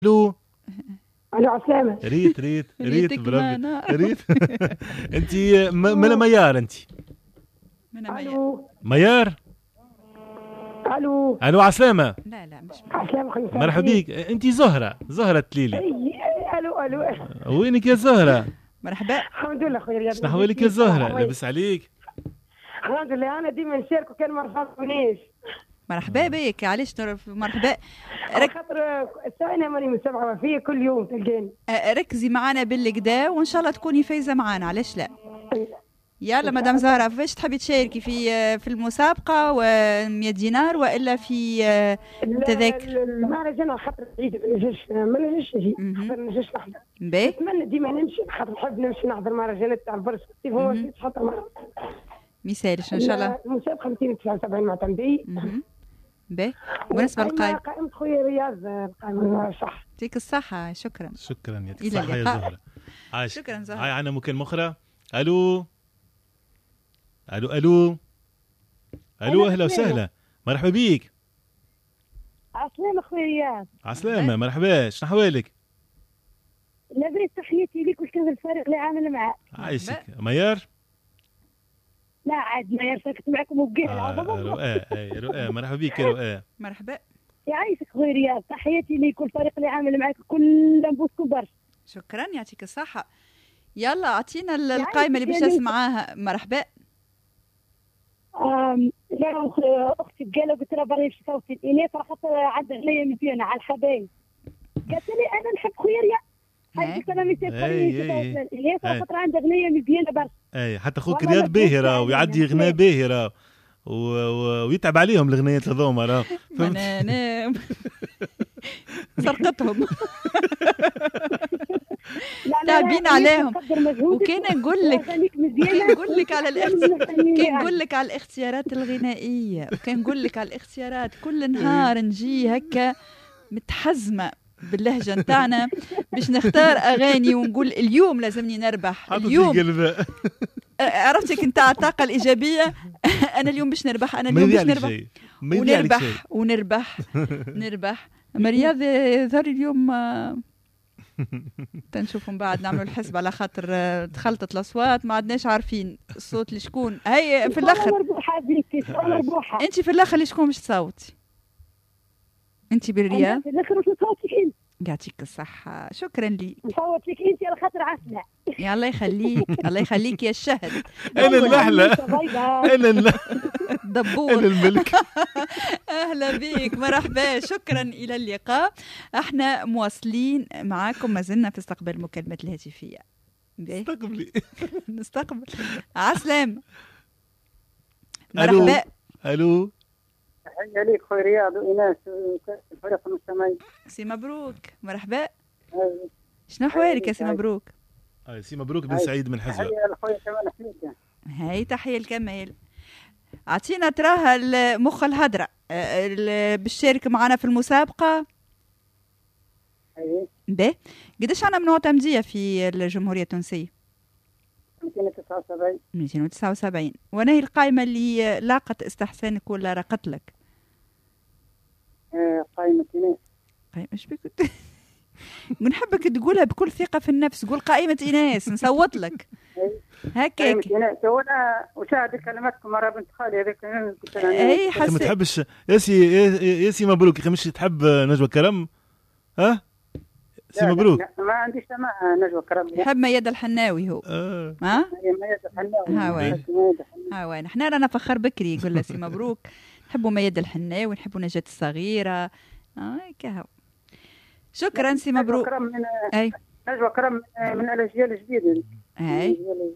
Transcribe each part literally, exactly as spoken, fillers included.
الو الو عسلامة. ريت ريت ريت برافو ريت. انت من ميار؟ انت الو ميار؟ الو الو عسلامة. لا لا مش عسلامة خير. مرحبا بيك. انت زهرة زهرة تليلي. اي الو الو وينك يا زهرة؟ مرحبا. الحمد لله خويا رياض. شنو احوالك يا زهرة؟ لاباس عليك؟ الحمد لله. انا ديما نشارك وكان ما رفضونيش. مرحبا بك. علاش تعرف مرحبا؟ رك... خاطر الساعه انا ماني متابعه فيه كل يوم تلقاني. ركزي معنا بالكدا وان شاء الله تكوني فايزه معنا. علاش لا؟ يلا مدام زهره، فاش تحبي تشاركي في في المسابقه و100 دينار والا في تذاكر؟ المهرجان خاطر عيد ما نجيش ما نجيش نجي خاطر ما نجيش نحضر. نتمنى ديما نمشي خاطر نحب نمشي نحضر مهرجانات تاع البرش كيف هو في حتى مره مثالش ان شاء الله. المسابقه مئتين وتسعة وسبعين معتمدي. باهي. بالنسبه للقائمه قائمه خويا رياض القائمه صح. يعطيك الصحه. شكرا شكرا يعطيك الصحه يا زهره. عايش. شكرا زهره. هاي عندنا مكالمه اخرى. الو الو الو الو اهلا وسهلا. مرحبا بيك. عسلامة خويا رياض. عسلامة. مرحبا. شنو احوالك؟ لاباس. تحياتي ليك وشكون الفريق اللي عامل معاك. عايشك ميار. لا عاد ما يرسكت معكم وبقيت العظم. رؤى اي رؤى. مرحبا بك يا رؤى. مرحبا. يعيشك خويا رياض. تحياتي ليك والفريق اللي عامل معاك كل نبوسكم برشا. شكرا يعطيك الصحة. يلا اعطينا القائمة اللي باش تسمعاها. مرحبا. امم لا اختي قالوا قلت لها بري في صوتي الاناث خاطر عندها غنية مزيانة على الحبايب. قالت لي انا نحب خويا رياض. قلت لها ميتين فريق الاناث خاطر عندها غنية مزيانة برشا. اي حتى خوك رياض باهرة ويعدي غناء باهرة و... و... ويتعب عليهم الغنيات هذوما راه فهمت. انا سرقتهم. تعبين عليهم. وكان نقول لك كان نقول لك على الاختيارات كان نقول لك على الاختيارات الغنائيه وكان نقول لك على الاختيارات كل نهار نجي هكا متحزمه باللهجه نتاعنا باش نختار اغاني ونقول اليوم لازمني نربح. اليوم عرفتي كنت على الطاقه الايجابيه. انا اليوم باش نربح. انا اليوم باش نربح ونربح ونربح نربح. اما رياض يظهر اليوم تنشوفوا من بعد نعملوا الحسب على خاطر تخلطت الاصوات ما عدناش عارفين الصوت اللي شكون. هي في الاخر انت في الاخر اللي شكون باش تصوتي؟ انت بالرياض في الاخر باش تصوتي انت. يعطيك الصحة. شكرا لي. نصوت لك انت على خاطر عسلة. يا الله يخليك. الله يخليك يا الشهد. انا النحلة. انا الدبور. انا الملك. اهلا بك. مرحبا. شكرا. الى اللقاء. احنا مواصلين معاكم ما زلنا في استقبال المكالمات الهاتفية. استقبلي. نستقبل. عسلام. مرحبا. الو. تحية ليك خويا رياض وإناس الفريق المستمعين. سي مبروك. مرحبا. شنو أحوالك يا سي مبروك؟ آه سي مبروك بن سعيد من حزبة. تحية لخويا كمال حميدة. هاي تحية الكمال. أعطينا تراها المخ الهدرة باش تشارك معنا في المسابقة. أيه. باهي. قداش عنا من معتمدية في الجمهورية التونسية؟ مئتين وتسعة وسبعين. مئتين وتسعة وسبعين. وانا هي القائمة اللي لاقت استحسانك ولا رقت لك؟ آه قائمة إناث. قائمة ايش بك؟ نحبك تقولها بكل ثقة في النفس. قول قائمة إناث نصوت لك. هكاك. قائمة إناث. وانا أشاهد كلماتكم مرة بنت خالي هذيك قلت لها. اي حسيت. ما تحبش يا سي يا سي مبروك يا مش تحب نجوى كرم؟ ها؟ سي مبروك. لا لا ما عنديش سماع نجوى كرم. يحب ميادة الحناوي هو. اه. ها؟ ميادة الحناوي. ها وين؟ ها وين؟ احنا رانا فخر بكري يقول له سي مبروك. نحبوا ميادة الحناوي نحبوا نجاة الصغيرة. اه كهو. شكرا سي مبروك. نجوى كرم من اي نجوى كرم من الاجيال الجديدة. اي.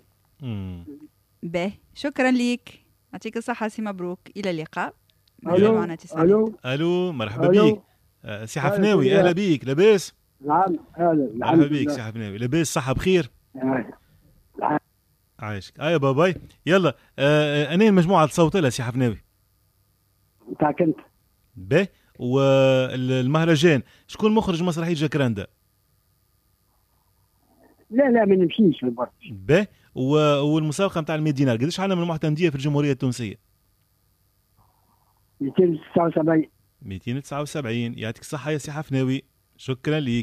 باهي. شكرا ليك. يعطيك الصحة سي مبروك. إلى اللقاء. الو الو الو. مرحبا بيك سي حفناوي. اهلا بيك. لاباس؟ نعم اهلا. مرحبا بيك سي حفناوي. لاباس؟ صحة بخير؟ عايشك. ايا باباي. يلا آه انا المجموعة تصوت لها سي حفناوي نتاعك انت. باهي. والمهرجان شكون مخرج مسرحية جاكراندا؟ لا لا ما نمشيش في البرج. باهي. والمسابقة نتاع المية دينار قداش عندنا من المعتمدية في الجمهورية التونسية؟ مئتين وتسعة وسبعين. مئتين وتسعة وسبعين. يعطيك الصحة يا سي حفناوي. شكرا ليك.